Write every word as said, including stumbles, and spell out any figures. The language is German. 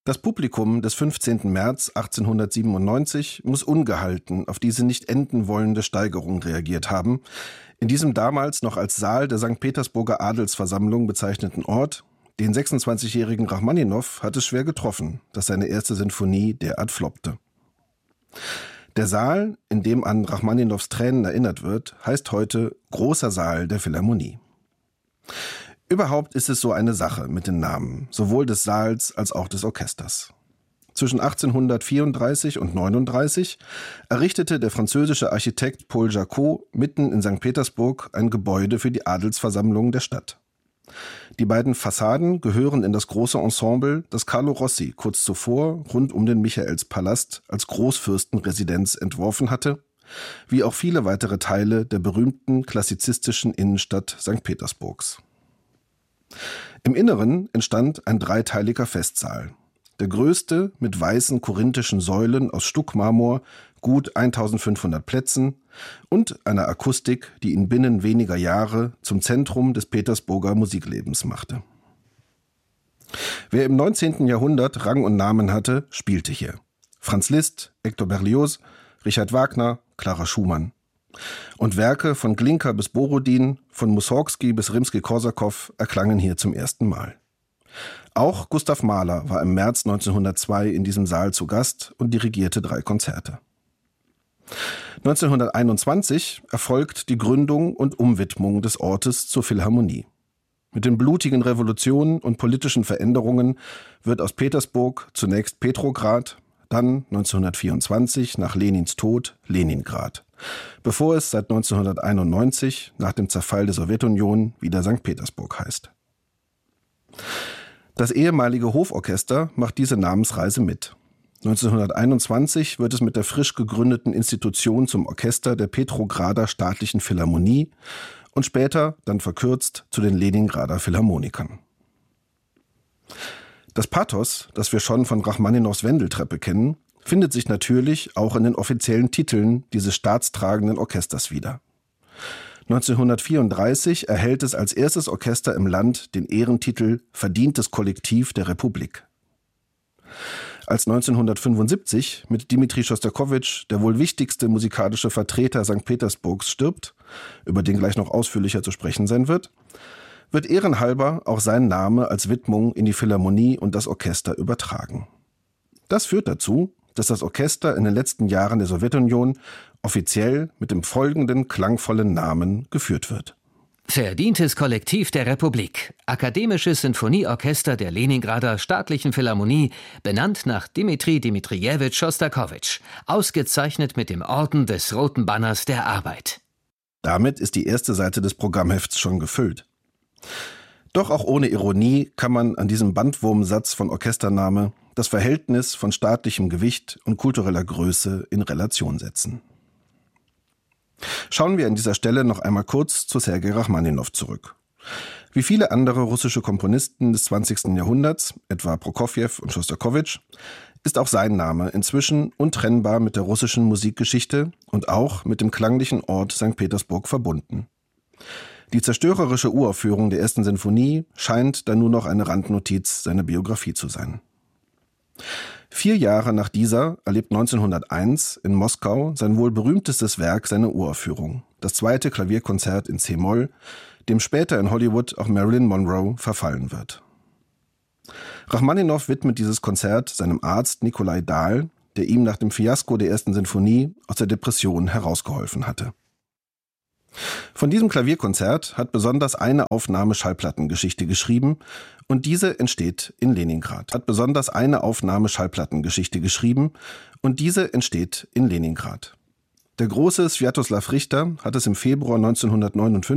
Das Publikum des fünfzehnten März achtzehnhundertsiebenundneunzig muss ungehalten auf diese nicht enden wollende Steigerung reagiert haben. In diesem damals noch als Saal der Sankt Petersburger Adelsversammlung bezeichneten Ort, den sechsundzwanzigjährigen Rachmaninow, hat es schwer getroffen, dass seine erste Sinfonie derart floppte. Der Saal, in dem an Rachmaninows Tränen erinnert wird, heißt heute Großer Saal der Philharmonie. Überhaupt ist es so eine Sache mit den Namen, sowohl des Saals als auch des Orchesters. Zwischen achtzehnhundertvierunddreißig und neununddreißig errichtete der französische Architekt Paul Jacot mitten in Sankt Petersburg ein Gebäude für die Adelsversammlung der Stadt. Die beiden Fassaden gehören in das große Ensemble, das Carlo Rossi kurz zuvor rund um den Michaelspalast als Großfürstenresidenz entworfen hatte, wie auch viele weitere Teile der berühmten klassizistischen Innenstadt Sankt Petersburgs. Im Inneren entstand ein dreiteiliger Festsaal. Der größte mit weißen korinthischen Säulen aus Stuckmarmor, gut eintausendfünfhundert Plätzen und einer Akustik, die ihn binnen weniger Jahre zum Zentrum des Petersburger Musiklebens machte. Wer im neunzehnten Jahrhundert Rang und Namen hatte, spielte hier. Franz Liszt, Hector Berlioz, Richard Wagner, Clara Schumann. Und Werke von Glinka bis Borodin, von Mussorgsky bis Rimsky-Korsakow erklangen hier zum ersten Mal. Auch Gustav Mahler war im März neunzehnhundertzwei in diesem Saal zu Gast und dirigierte drei Konzerte. neunzehnhunderteinundzwanzig erfolgt die Gründung und Umwidmung des Ortes zur Philharmonie. Mit den blutigen Revolutionen und politischen Veränderungen wird aus Petersburg zunächst Petrograd, dann neunzehnhundertvierundzwanzig nach Lenins Tod Leningrad, bevor es seit neunzehnhunderteinundneunzig nach dem Zerfall der Sowjetunion wieder Sankt Petersburg heißt. Das ehemalige Hoforchester macht diese Namensreise mit. neunzehnhunderteinundzwanzig wird es mit der frisch gegründeten Institution zum Orchester der Petrograder Staatlichen Philharmonie und später dann verkürzt zu den Leningrader Philharmonikern. Das Pathos, das wir schon von Rachmaninows Wendeltreppe kennen, findet sich natürlich auch in den offiziellen Titeln dieses staatstragenden Orchesters wieder. neunzehnhundertvierunddreißig erhält es als erstes Orchester im Land den Ehrentitel Verdientes Kollektiv der Republik. Als neunzehnhundertfünfundsiebzig mit Dmitri Schostakowitsch der wohl wichtigste musikalische Vertreter Sankt Petersburgs stirbt, über den gleich noch ausführlicher zu sprechen sein wird, wird ehrenhalber auch sein Name als Widmung in die Philharmonie und das Orchester übertragen. Das führt dazu, dass das Orchester in den letzten Jahren der Sowjetunion offiziell mit dem folgenden klangvollen Namen geführt wird. Verdientes Kollektiv der Republik. Akademisches Sinfonieorchester der Leningrader Staatlichen Philharmonie, benannt nach Dmitri Dmitrijewitsch Schostakowitsch, ausgezeichnet mit dem Orden des Roten Banners der Arbeit. Damit ist die erste Seite des Programmhefts schon gefüllt. Doch auch ohne Ironie kann man an diesem Bandwurmsatz von Orchestername das Verhältnis von staatlichem Gewicht und kultureller Größe in Relation setzen. Schauen wir an dieser Stelle noch einmal kurz zu Sergei Rachmaninow zurück. Wie viele andere russische Komponisten des zwanzigsten Jahrhunderts, etwa Prokofjew und Schostakowitsch, ist auch sein Name inzwischen untrennbar mit der russischen Musikgeschichte und auch mit dem klanglichen Ort Sankt Petersburg verbunden. Die zerstörerische Uraufführung der ersten Sinfonie scheint dann nur noch eine Randnotiz seiner Biografie zu sein. Vier Jahre nach dieser erlebt neunzehnhunderteins in Moskau sein wohl berühmtestes Werk seine Uraufführung, das zweite Klavierkonzert in c-Moll, dem später in Hollywood auch Marilyn Monroe verfallen wird. Rachmaninow widmet dieses Konzert seinem Arzt Nikolai Dahl, der ihm nach dem Fiasko der ersten Sinfonie aus der Depression herausgeholfen hatte. Von diesem Klavierkonzert hat besonders eine Aufnahme Schallplattengeschichte geschrieben und diese entsteht in Leningrad. Hat besonders eine Aufnahme Schallplattengeschichte geschrieben und diese entsteht in Leningrad. Der große Swiatoslaw Richter hat es im Februar neunzehnhundertneunundfünfzig